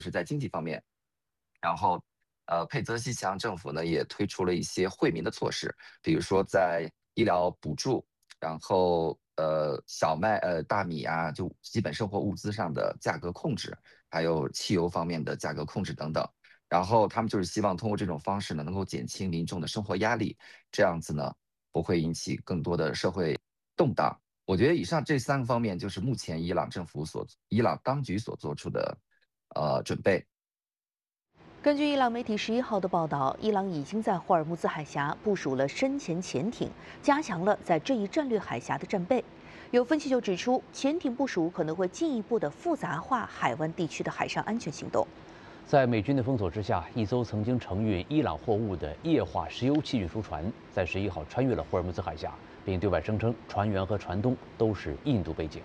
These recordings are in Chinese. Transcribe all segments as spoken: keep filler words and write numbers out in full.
是在经济方面。然后，呃，佩泽西强政府呢也推出了一些惠民的措施，比如说在医疗补助，然后呃小麦、呃大米啊，就基本生活物资上的价格控制，还有汽油方面的价格控制等等。然后他们就是希望通过这种方式呢，能够减轻民众的生活压力，这样子呢不会引起更多的社会动荡。我觉得以上这三个方面就是目前伊朗政府所、伊朗当局所做出的呃准备。 根据伊朗媒体十一号的报道，伊朗已经在霍尔木兹海峡部署了深潜潜艇，加强了在这一战略海峡的战备。有分析就指出，潜艇部署可能会进一步的复杂化海湾地区的海上安全行动。 在美军的封锁之下，一艘曾经承运伊朗货物的液化石油气运输船在十一号穿越了霍尔木兹海峡，并对外声称船员和船东都是印度背景。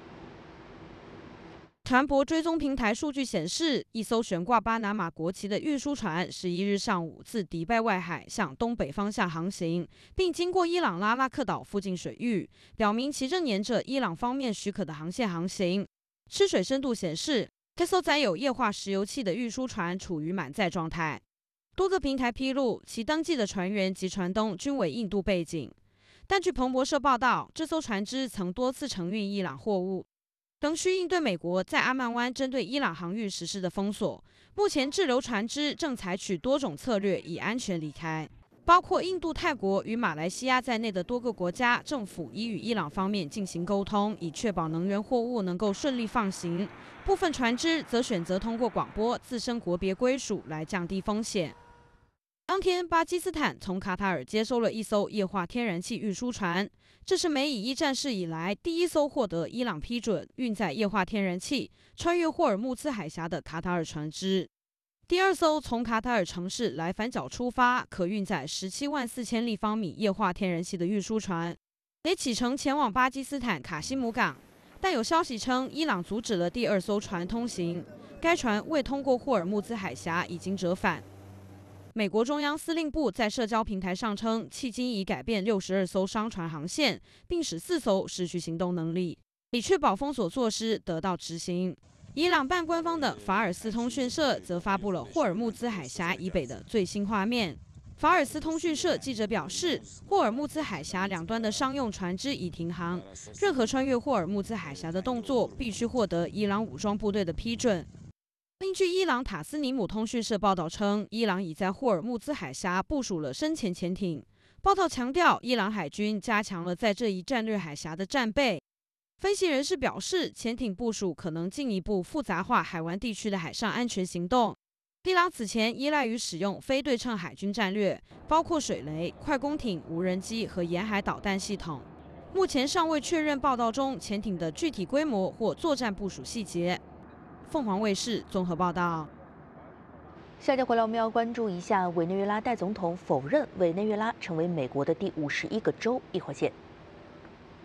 船舶追踪平台数据显示，一艘悬挂巴拿马国旗的运输船十一日上午自迪拜外海向东北方向航行，并经过伊朗拉拉克岛附近水域，表明其正沿着伊朗方面许可的航线航行。吃水深度显示，这艘载有液化石油气的运输船处于满载状态。多个平台披露，其登记的船员及船东均为印度背景。但据彭博社报道，这艘船只曾多次承运伊朗货物。仍需应对美国在阿曼湾针对伊朗航运实施的封锁。目前滞留船只正采取多种策略以安全离开，包括印度、泰国与马来西亚在内的多个国家政府已与伊朗方面进行沟通，以确保能源货物能够顺利放行。部分船只则选择通过广播自身国别归属来降低风险。当天，巴基斯坦从卡塔尔接收了一艘液化天然气运输船，这是美以一战事以来第一艘获得伊朗批准运载液化天然气穿越霍尔木兹海峡的卡塔尔船只。第二艘从卡塔尔城市莱凡角出发，可运载十七万四千立方米液化天然气的运输船，也启程前往巴基斯坦卡西姆港。但有消息称，伊朗阻止了第二艘船通行，该船未通过霍尔木兹海峡，已经折返。美国中央司令部在社交平台上称，迄今已改变六十二艘商船航线，并使四艘失去行动能力，以确保封锁措施得到执行。伊朗半官方的法尔斯通讯社则发布了霍尔木兹海峡以北的最新画面。法尔斯通讯社记者表示，霍尔木兹海峡两端的商用船只已停航，任何穿越霍尔木兹海峡的动作必须获得伊朗武装部队的批准。另据伊朗塔斯尼姆通讯社报道称，伊朗已在霍尔木兹海峡部署了深潜潜艇。报道强调，伊朗海军加强了在这一战略海峡的战备。分析人士表示，潜艇部署可能进一步复杂化海湾地区的海上安全行动。伊朗此前依赖于使用非对称海军战略，包括水雷、快攻艇、无人机和沿海导弹系统。目前尚未确认报道中潜艇的具体规模或作战部署细节。凤凰卫视综合报道。 下节回来，我们要关注一下委内瑞拉代总统否认委内瑞拉成为美国的第五十一个州。一会儿见。